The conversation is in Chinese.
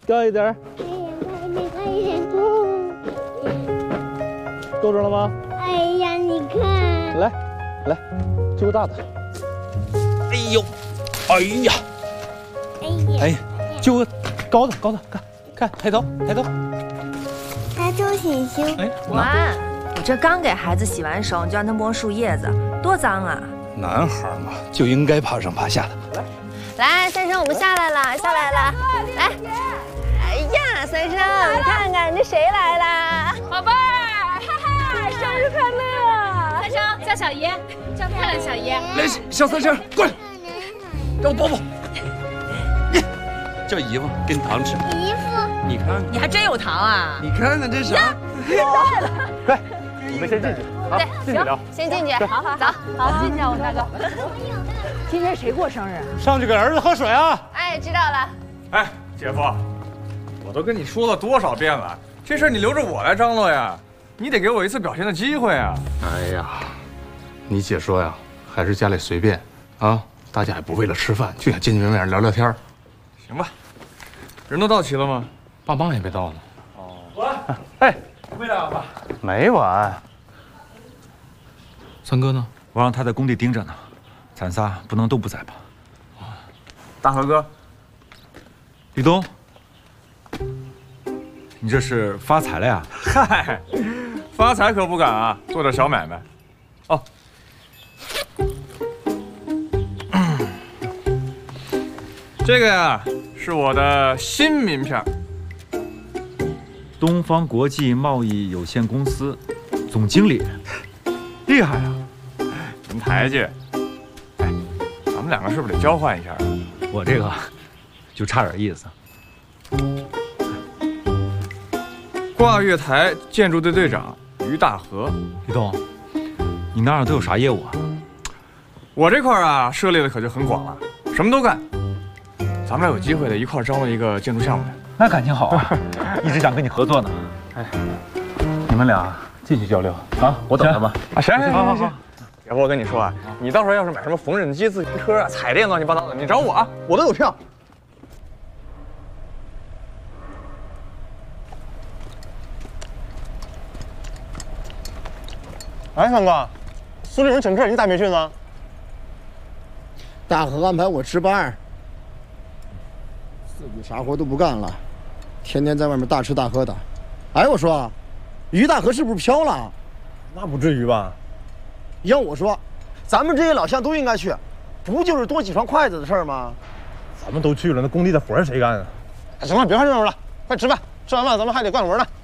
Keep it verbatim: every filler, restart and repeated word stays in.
高一点。 快一点，快一点，快！ 够着了吗？ 哎呀，你看。 来，来，揪个大的。哎呦，哎呀， 哎呀， 哎，揪个高的，高的，看，看，抬头，抬头。 他周醒醒。 哎， 完，我这刚给孩子洗完手，你就让他摸树叶子，多脏啊！ 男孩嘛，就应该爬上爬下的。 来，三生，我们下来了，下来了，来。哎呀，三生，你看看这谁来啦？ 宝贝儿，哈哈，生日快乐！三生叫小姨，叫漂亮小姨。 来，小三生，过来，让我抱抱。叫姨夫，给你糖吃。 姨夫， 你看， 你还真有糖啊！ 你看看这啥？快，我们先进去，好，进去聊。 先进去，好好走， 好，进去啊，我们大哥。今天谁过生日啊？ 上去给儿子喝水啊！ 哎，知道了。 哎，姐夫，我都跟你说了多少遍了，这事儿你留着我来张罗呀，你得给我一次表现的机会啊！ 哎呀，你姐说呀，还是家里随便啊，大家也不为了吃饭，就想见见面聊聊天。 行吧，人都到齐了吗？ 爸妈也没到呢。 哦， 完，哎，没来吧？没完。 三哥呢？ 我让他在工地盯着呢，咱仨不能都不在吧？ 大河哥， 吕东，你这是发财了呀？ 嗨，发财可不敢啊，做点小买卖。哦，这个呀是我的新名片， 东方国际贸易有限公司总经理，厉害啊！ 人抬举。哎，咱们两个是不是得交换一下啊？ 我这个就差点意思。 挂月台建筑队队长于大河。 吕东，你那儿都有啥业务啊？ 我这块啊涉猎的可就很广了，什么都干。咱们俩有机会的一块招了一个建筑项目的。 那感情好啊，一直想跟你合作呢。哎，你们俩继续交流啊，我等着吧。 啊，行行好好好。 姐夫，我跟你说啊，你到时候要是买什么缝纫机、自行车啊、彩电乱七八糟的，你找我啊，我都有票。 哎，三哥，苏立文请客，你咋没去呢？ 大河安排我值班，自己啥活都不干了，天天在外面大吃大喝的。哎，我说，于大河是不是飘了？ 那不至于吧？ 要我说，咱们这些老乡都应该去，不就是多几双筷子的事儿吗？ 咱们都去了，那工地的活儿谁干啊？ 行了，别看热闹了，快吃饭，吃完饭咱们还得干活呢。